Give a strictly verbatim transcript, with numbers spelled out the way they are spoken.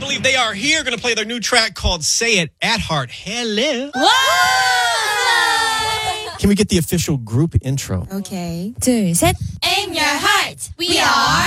believe they are here. Going to play their new track called Say It at Heart. Hello. Can we get the official group intro? Okay. 둘, 셋. In your heart, we are